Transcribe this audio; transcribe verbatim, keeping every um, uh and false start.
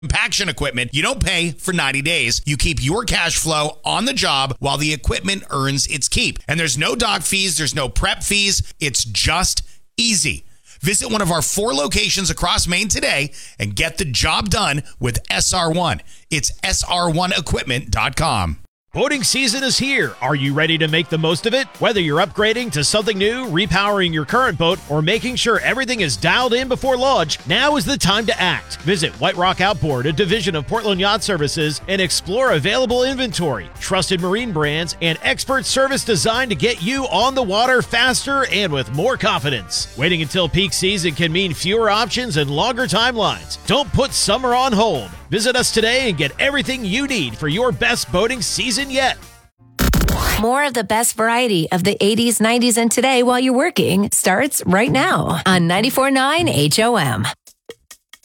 Compaction equipment, you don't pay for ninety days. You keep your cash flow on the job while the equipment earns its keep. And there's no dock fees, there's no prep fees. It's just easy. Visit one of our four locations across Maine today and get the job done with S R one. It's S R one equipment dot com. Boating season is here. Are you ready to make the most of it? Whether you're upgrading to something new, repowering your current boat, or making sure everything is dialed in before launch, now is the time to act. Visit White Rock Outboard, a division of Portland Yacht Services, and explore available inventory, trusted marine brands, and expert service designed to get you on the water faster and with more confidence. Waiting until peak season can mean fewer options and longer timelines. Don't put summer on hold. Visit us today and get everything you need for your best boating season yet. More of the best variety of the eighties, nineties, and today while you're working starts right now on ninety-four point nine H O M.